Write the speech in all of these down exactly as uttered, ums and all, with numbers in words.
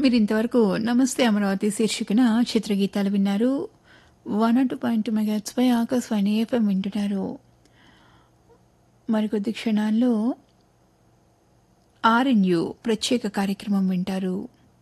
మీరింతవరకు 'నమస్తే అమరావతి' శీర్షికన చిత్రగీతాలు విన్నారు. One not two point two మెగాహెర్ట్జ్పై Akashvani FM వింటున్నారు. మరికొద్ది క్షణాల్లో ఆర్ఎన్యు ప్రత్యేక కార్యక్రమం వింటారు.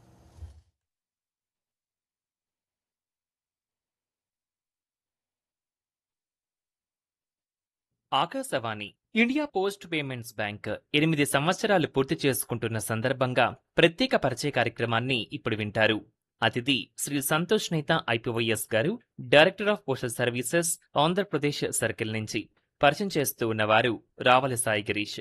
Akashvani India post payments bank ఎనిమిది సంవత్సరాలు పూర్తి చేసుకుంటున్న సందర్భంగా ప్రత్యేక పరిచయ కార్యక్రమాన్ని ఇప్పుడు వింటారు. అతిథి శ్రీ సంతోష్ నేత ఐపీవైఎస్ గారు, director of postal services, Andhra Pradesh circle నుంచి. పరిచయం చేస్తూ ఉన్నవారు రావల సాయి గిరీష్.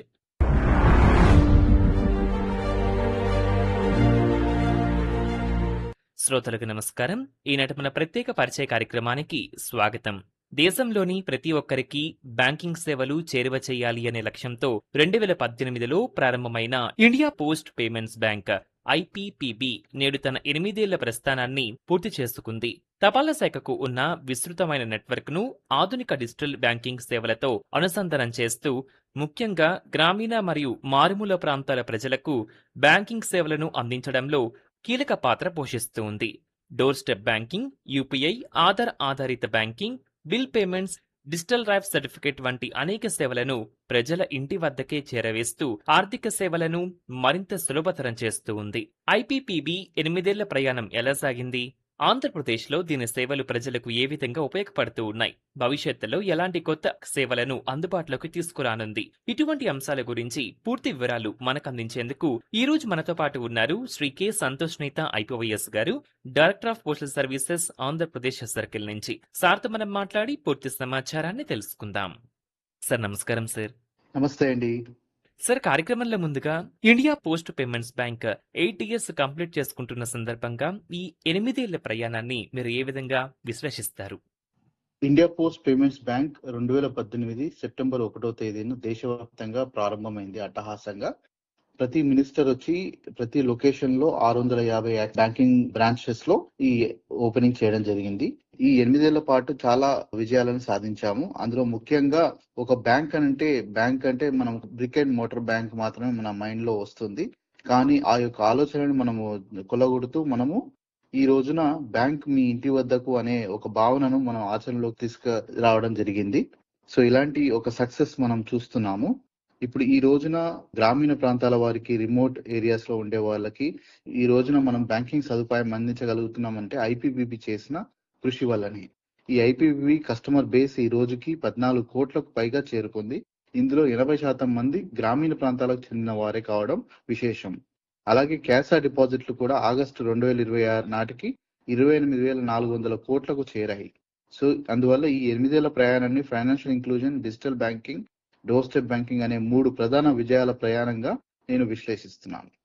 శ్రోతలకు నమస్కారం. ఈనాటి మన ప్రత్యేక పరిచయ కార్యక్రమానికి స్వాగతం. దేశంలోని ప్రతి ఒక్కరికి బ్యాంకింగ్ సేవలు చేరువ చేయాలి అనే లక్ష్యంతో రెండు వేల పద్దెనిమిదిలో ప్రారంభమైన India post payments bank IPPB నేడు తన ఎనిమిదేళ్ల ప్రస్థానాన్ని పూర్తి చేసుకుంది. తపాలా శాఖకు ఉన్న విస్తృతమైన నెట్వర్క్ ను ఆధునిక డిజిటల్ బ్యాంకింగ్ సేవలతో అనుసంధానం చేస్తూ ముఖ్యంగా గ్రామీణ మరియు మారుమూల ప్రాంతాల ప్రజలకు బ్యాంకింగ్ సేవలను అందించడంలో కీలక పాత్ర పోషిస్తూ ఉంది. Door step banking, UPI, Aadhaar ఆధారిత banking, bill payments, digital life certificate వంటి అనేక సేవలను ప్రజల ఇంటి వద్దకే చేరవేస్తూ ఆర్థిక సేవలను మరింత సులభతరం చేస్తూ ఉంది. ఐపీపీబీ ఎనిమిదేళ్ల ప్రయాణం ఎలా సాగింది? ఆంధ్రప్రదేశ్లో దీని సేవలు ప్రజలకు ఏ విధంగా ఉపయోగపడుతూ ఉన్నాయి? భవిష్యత్తులో ఎలాంటి కొత్త సేవలను అందుబాటులోకి తీసుకురానుంది? ఇటువంటి అంశాల గురించి పూర్తి వివరాలు మనకు అందించేందుకు ఈ రోజు మనతో పాటు ఉన్నారు శ్రీ కె సంతోష్ నేత ఐపీవైఎస్ గారు, director of postal services, Andhra Pradesh circle నుంచి. సార్తో మనం మాట్లాడి పూర్తి సమాచారాన్ని తెలుసుకుందాం. సార్ నమస్కారం. సార్ నమస్తే అండి. సార్, కార్యక్రమంలో ముందుగా India post payments bank eight years complete చేసుకుంటున్న సందర్భంగా ఈ ఎనిమిదేళ్ల ప్రయాణాన్ని మీరు ఏ విధంగా విశ్లేషిస్తారు? ఇండియా పోస్ట్ పేమెంట్స్ బ్యాంక్ రెండు వేల పద్దెనిమిది సెప్టెంబర్ ఒకటో తేదీన దేశవ్యాప్తంగా ప్రారంభమైంది అట్టహాసంగా. ప్రతి మినిస్టర్ వచ్చి ప్రతి లొకేషన్ లో ఆరు వందల యాభై బ్యాంకింగ్ బ్రాంచెస్ లో ఈ ఓపెనింగ్ చేయడం జరిగింది. ఈ ఎనిమిదేళ్ల పాటు చాలా విజయాలను సాధించాము. అందులో ముఖ్యంగా ఒక బ్యాంక్ అంటే బ్యాంక్ అంటే మనం బ్రిక్ అండ్ మోటార్ బ్యాంక్ మాత్రమే మన మైండ్ లో వస్తుంది. కానీ ఆ యొక్క ఆలోచనను మనము కొలగొడుతూ మనము ఈ రోజున బ్యాంక్ మీ ఇంటి వద్దకు అనే ఒక భావనను మనం ఆచరణలోకి తీసుకురావడం జరిగింది. సో ఇలాంటి ఒక సక్సెస్ మనం చూస్తున్నాము. ఇప్పుడు ఈ రోజున గ్రామీణ ప్రాంతాల వారికి, రిమోట్ ఏరియాస్ లో ఉండే వాళ్ళకి ఈ రోజున మనం బ్యాంకింగ్ సదుపాయం అందించగలుగుతున్నామంటే ఐపీపీబీ చేసిన కృషి వల్లనే. ఈ ఐపీపీబీ కస్టమర్ బేస్ ఈ రోజుకి పద్నాలుగు కోట్లకు పైగా చేరుకుంది. ఇందులో ఎనభై శాతం మంది గ్రామీణ ప్రాంతాలకు చెందిన వారే కావడం విశేషం. అలాగే క్యాష్ డిపాజిట్లు కూడా ఆగస్టు రెండు వేల ఇరవై ఆరు నాటికి ఇరవై ఎనిమిది వేల నాలుగు వందల కోట్లకు చేరాయి. సో అందువల్ల ఈ ఎనిమిదేళ్ల ప్రయాణాన్ని financial inclusion, digital banking, door step banking అనే మూడు ప్రధాన విజయాల ప్రయాణంగా నేను విశ్లేషిస్తున్నాను.